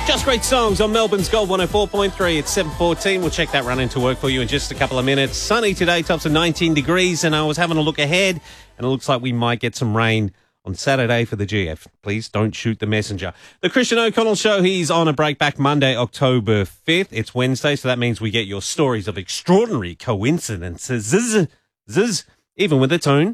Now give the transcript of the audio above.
Just Great Songs on Melbourne's Gold 104.3. It's 7:14. We'll check that run into work for you in just a couple of minutes. Sunny today, tops of 19 degrees, and I was having a look ahead, and it looks like we might get some rain on Saturday for the GF. Please don't shoot the messenger. The Christian O'Connell Show, he's on a break back Monday, October 5th. It's Wednesday, so that means we get your stories of extraordinary coincidences, even with its own